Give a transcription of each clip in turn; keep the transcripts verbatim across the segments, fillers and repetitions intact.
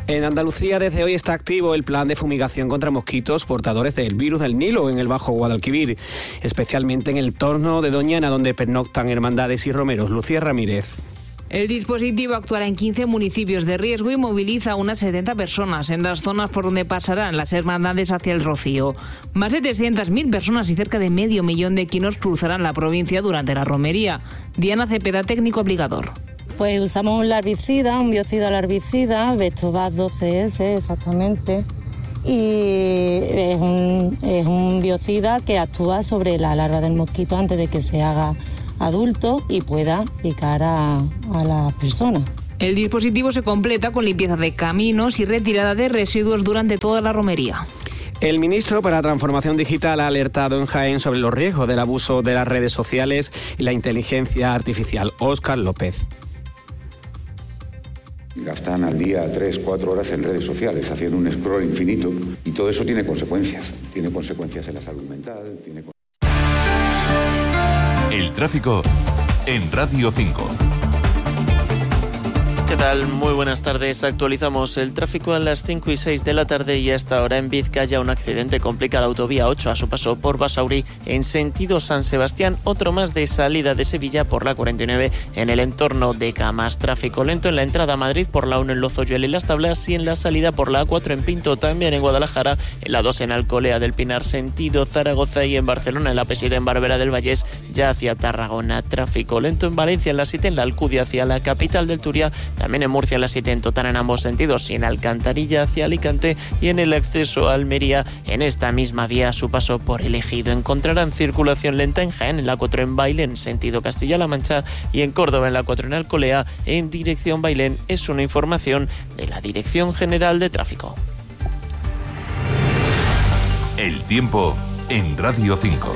En Andalucía desde hoy está activo el plan de fumigación contra mosquitos portadores del virus del Nilo en el Bajo Guadalquivir, especialmente en el entorno de Doñana, donde pernoctan hermandades y romeros. Lucía Ramírez. El dispositivo actuará en quince municipios de riesgo y moviliza a unas setenta personas en las zonas por donde pasarán las hermandades hacia el Rocío. Más de trescientas mil personas y cerca de medio millón de equinos cruzarán la provincia durante la romería. Diana Cepeda, técnico apligador. Pues usamos un larvicida, un biocida larvicida, Vectobas doce ese exactamente, y es un, es un biocida que actúa sobre la larva del mosquito antes de que se haga adulto y pueda picar a, a la persona. El dispositivo se completa con limpieza de caminos y retirada de residuos durante toda la romería. El ministro para la Transformación Digital ha alertado en Jaén sobre los riesgos del abuso de las redes sociales y la inteligencia artificial. Óscar López. Gastan al día tres, cuatro horas en redes sociales haciendo un scroll infinito y todo eso tiene consecuencias. Tiene consecuencias en la salud mental. Tiene... El tráfico en Radio cinco. ¿Qué tal? Muy buenas tardes. Actualizamos el tráfico a las cinco y seis de la tarde y hasta ahora en Vizcaya un accidente complica la autovía ocho a su paso por Basauri en sentido San Sebastián. Otro más de salida de Sevilla por la cuarenta y nueve en el entorno de Camas. Tráfico lento en la entrada a Madrid por la uno en Lozoyuela y Las Tablas y en la salida por la A cuatro en Pinto. También en Guadalajara, en la dos en Alcolea del Pinar sentido Zaragoza y en Barcelona en la P siete en Barberá del Vallés ya hacia Tarragona. Tráfico lento en Valencia en la siete en la Alcudia hacia la capital del Turia. También en Murcia en la siete en Totana en ambos sentidos y en Alcantarilla hacia Alicante y en el acceso a Almería en esta misma vía a su paso por el Ejido. Encontrarán circulación lenta en Jaén en la cuatro en Bailén sentido Castilla-La Mancha y en Córdoba en la cuatro en Alcolea en dirección Bailén. Es una información de la Dirección General de Tráfico. El tiempo en Radio cinco.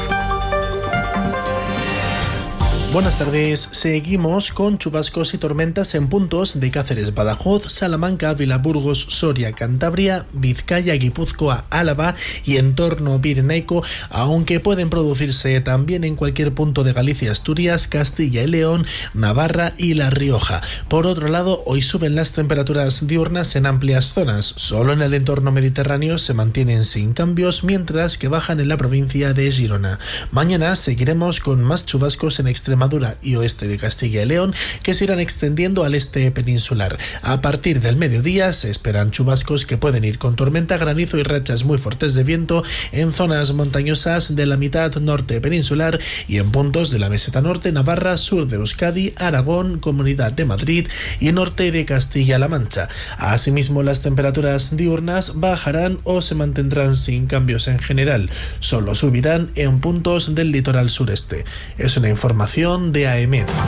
Buenas tardes. Seguimos con chubascos y tormentas en puntos de Cáceres, Badajoz, Salamanca, Vilaburgos, Soria, Cantabria, Vizcaya, Guipúzcoa, Álava y entorno pirenaico, aunque pueden producirse también en cualquier punto de Galicia, Asturias, Castilla y León, Navarra y La Rioja. Por otro lado, hoy suben las temperaturas diurnas en amplias zonas. Solo en el entorno mediterráneo se mantienen sin cambios, mientras que bajan en la provincia de Girona. Mañana seguiremos con más chubascos en Extremadura y oeste de Castilla y León, que se irán extendiendo al este peninsular. A partir del mediodía se esperan chubascos que pueden ir con tormenta, granizo y rachas muy fuertes de viento en zonas montañosas de la mitad norte peninsular y en puntos de la meseta norte, Navarra, sur de Euskadi, Aragón, Comunidad de Madrid y norte de Castilla-La Mancha. Asimismo, las temperaturas diurnas bajarán o se mantendrán sin cambios en general. Solo subirán en puntos del litoral sureste. Es una información de A E M E D.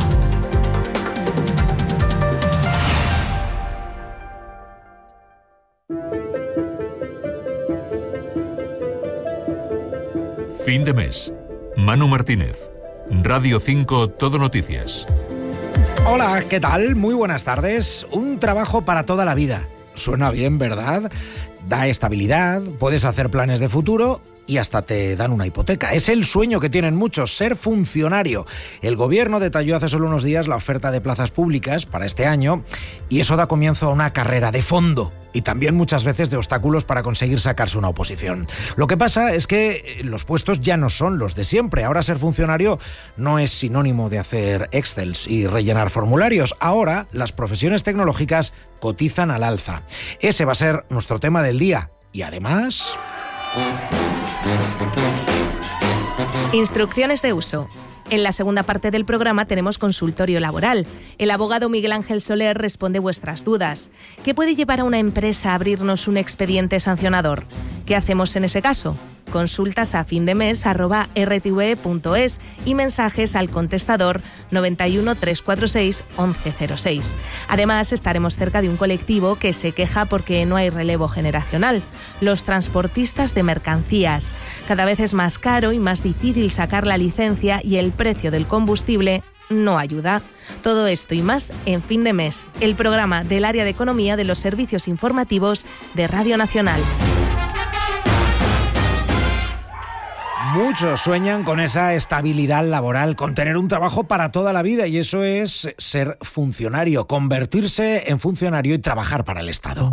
Fin de mes. Manu Martínez. Radio cinco Todo Noticias. Hola, ¿qué tal? Muy buenas tardes. Un trabajo para toda la vida. Suena bien, ¿verdad? Da estabilidad, puedes hacer planes de futuro y hasta te dan una hipoteca. Es el sueño que tienen muchos, ser funcionario. El gobierno detalló hace solo unos días la oferta de plazas públicas para este año y eso da comienzo a una carrera de fondo y también muchas veces de obstáculos para conseguir sacarse una oposición. Lo que pasa es que los puestos ya no son los de siempre. Ahora ser funcionario no es sinónimo de hacer Excels y rellenar formularios. Ahora las profesiones tecnológicas cotizan al alza. Ese va a ser nuestro tema del día. Y además... Instrucciones de uso. En la segunda parte del programa tenemos consultorio laboral. El abogado Miguel Ángel Soler responde vuestras dudas. ¿Qué puede llevar a una empresa a abrirnos un expediente sancionador? ¿Qué hacemos en ese caso? Consultas a findemes arroba r t v punto es y mensajes al contestador noventa y uno, trescientos cuarenta y seis, once cero seis. Además, estaremos cerca de un colectivo que se queja porque no hay relevo generacional: los transportistas de mercancías. Cada vez es más caro y más difícil sacar la licencia y el precio del combustible no ayuda. Todo esto y más en Fin de Mes, el programa del área de economía de los servicios informativos de Radio Nacional. Muchos sueñan con esa estabilidad laboral, con tener un trabajo para toda la vida, y eso es ser funcionario, convertirse en funcionario y trabajar para el Estado.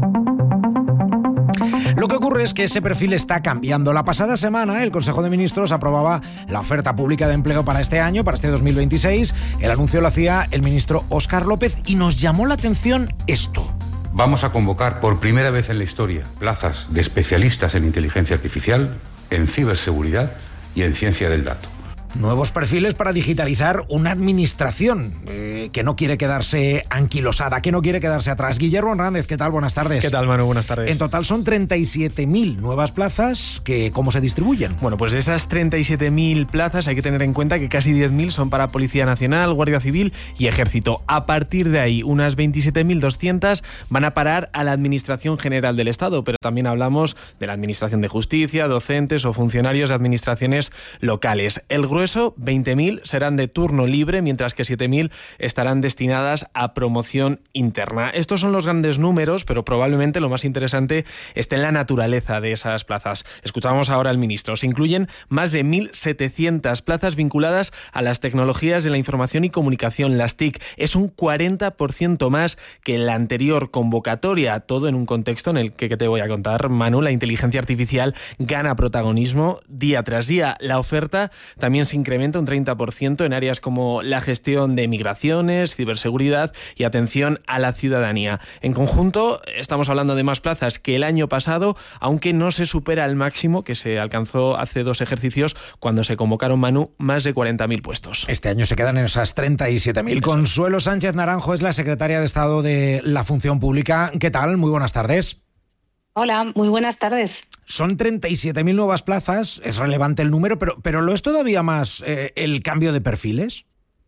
Lo que ocurre es que ese perfil está cambiando. La pasada semana el Consejo de Ministros aprobaba la oferta pública de empleo para este año, para este dos mil veintiséis. El anuncio lo hacía el ministro Óscar López y nos llamó la atención esto. Vamos a convocar por primera vez en la historia plazas de especialistas en inteligencia artificial, en ciberseguridad y en ciencia del dato. Nuevos perfiles para digitalizar una administración eh, que no quiere quedarse anquilosada, que no quiere quedarse atrás. Guillermo Hernández, ¿qué tal? Buenas tardes. ¿Qué tal, Manu? Buenas tardes. En total son treinta y siete mil nuevas plazas, que ¿cómo se distribuyen? Bueno, pues de esas treinta y siete mil plazas hay que tener en cuenta que casi diez mil son para Policía Nacional, Guardia Civil y Ejército. A partir de ahí, unas veintisiete mil doscientas van a parar a la Administración General del Estado, pero también hablamos de la Administración de Justicia, docentes o funcionarios de administraciones locales. El grueso, veinte mil, serán de turno libre, mientras que siete mil estarán destinadas a promoción interna. Estos son los grandes números, pero probablemente lo más interesante esté en la naturaleza de esas plazas. Escuchamos ahora al ministro. Se incluyen más de mil setecientas plazas vinculadas a las tecnologías de la información y comunicación, las T I C. Es un cuarenta por ciento más que en la anterior convocatoria, todo en un contexto en el que, que te voy a contar, Manu, la inteligencia artificial gana protagonismo día tras día. La oferta también se incrementa un treinta por ciento en áreas como la gestión de migraciones, ciberseguridad y atención a la ciudadanía. En conjunto, estamos hablando de más plazas que el año pasado, aunque no se supera el máximo que se alcanzó hace dos ejercicios cuando se convocaron, Manu, más de cuarenta mil puestos. Este año se quedan en esas treinta y siete mil. Consuelo Sánchez Naranjo es la secretaria de Estado de la Función Pública. ¿Qué tal? Muy buenas tardes. Hola, muy buenas tardes. Son treinta y siete mil nuevas plazas, es relevante el número, pero, pero ¿lo es todavía más eh, el cambio de perfiles?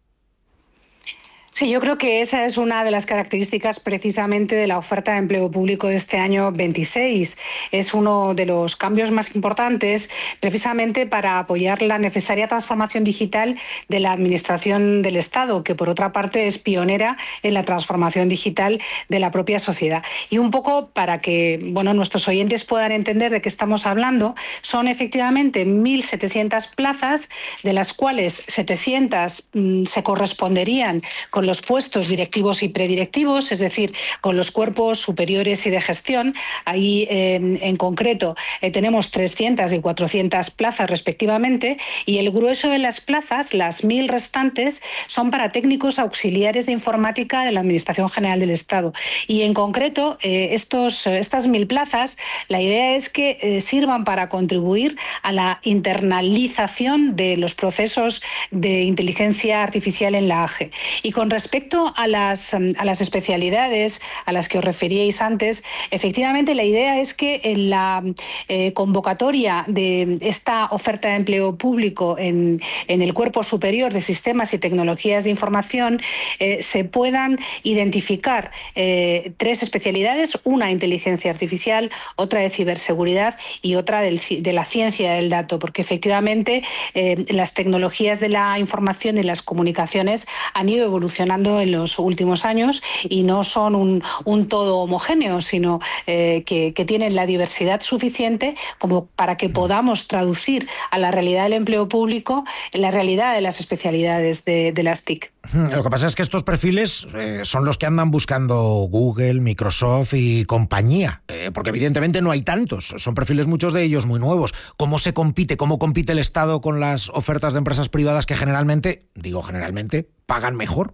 Sí, yo creo que esa es una de las características precisamente de la oferta de empleo público de este año veintiséis. Es uno de los cambios más importantes precisamente para apoyar la necesaria transformación digital de la Administración del Estado, que por otra parte es pionera en la transformación digital de la propia sociedad. Y un poco para que bueno, nuestros oyentes puedan entender de qué estamos hablando, son efectivamente mil setecientas plazas, de las cuales setecientas mmm, se corresponderían con los puestos directivos y predirectivos, es decir, con los cuerpos superiores y de gestión. Ahí eh, en concreto eh, tenemos trescientas y cuatrocientas plazas respectivamente, y el grueso de las plazas, las mil restantes, son para técnicos auxiliares de informática de la Administración General del Estado. Y en concreto, eh, estos, estas mil plazas, la idea es que eh, sirvan para contribuir a la internalización de los procesos de inteligencia artificial en la A G E. Y con respecto a las, a las especialidades a las que os referíais antes, efectivamente la idea es que en la eh, convocatoria de esta oferta de empleo público en, en el Cuerpo Superior de Sistemas y Tecnologías de Información eh, se puedan identificar eh, tres especialidades, una inteligencia artificial, otra de ciberseguridad y otra del, de la ciencia del dato, porque efectivamente eh, las tecnologías de la información y las comunicaciones han ido evolucionando en los últimos años y no son un, un todo homogéneo, sino eh, que, que tienen la diversidad suficiente como para que podamos traducir a la realidad del empleo público la realidad de las especialidades de, de las T I C. Lo que pasa es que estos perfiles eh, son los que andan buscando Google, Microsoft y compañía, eh, porque evidentemente no hay tantos, son perfiles muchos de ellos muy nuevos. ¿Cómo se compite, cómo compite el Estado con las ofertas de empresas privadas que generalmente, digo generalmente, pagan mejor?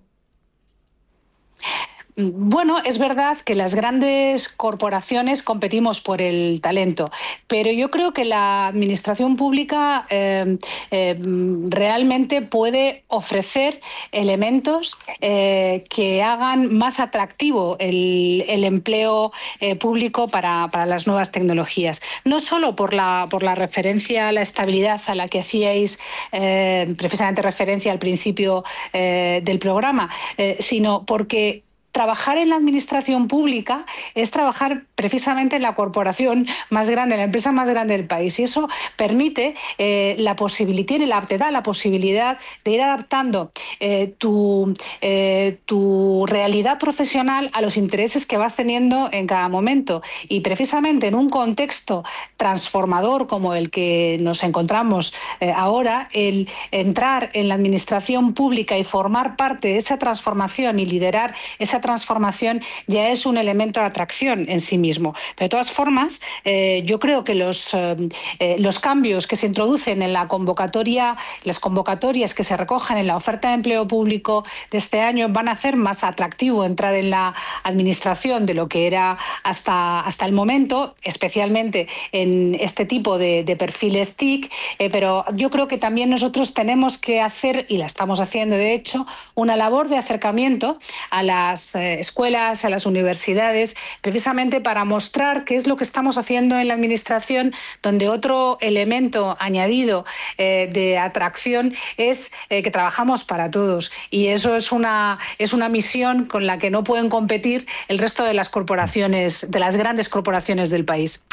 Bueno, es verdad que las grandes corporaciones competimos por el talento, pero yo creo que la administración pública eh, eh, realmente puede ofrecer elementos eh, que hagan más atractivo el, el empleo eh, público para, para las nuevas tecnologías. No solo por la, por la referencia a la estabilidad a la que hacíais eh, precisamente referencia al principio eh, del programa, eh, sino porque trabajar en la administración pública es trabajar precisamente en la corporación más grande, en la empresa más grande del país, y eso permite eh, la posibilidad, tiene la, te da la posibilidad de ir adaptando eh, tu, eh, tu realidad profesional a los intereses que vas teniendo en cada momento. Y precisamente en un contexto transformador como el que nos encontramos eh, ahora, el entrar en la administración pública y formar parte de esa transformación y liderar esa transformación ya es un elemento de atracción en sí mismo. Pero de todas formas, eh, yo creo que los, eh, eh, los cambios que se introducen en la convocatoria, las convocatorias que se recogen en la oferta de empleo público de este año van a hacer más atractivo entrar en la administración de lo que era hasta, hasta el momento, especialmente en este tipo de, de perfiles T I C, eh, pero yo creo que también nosotros tenemos que hacer, y la estamos haciendo de hecho, una labor de acercamiento a las eh, escuelas, a las universidades, precisamente para mostrar qué es lo que estamos haciendo en la administración, donde otro elemento añadido eh, de atracción es eh, que trabajamos para todos, y eso es una, es una misión con la que no pueden competir el resto de las corporaciones, de las grandes corporaciones del país.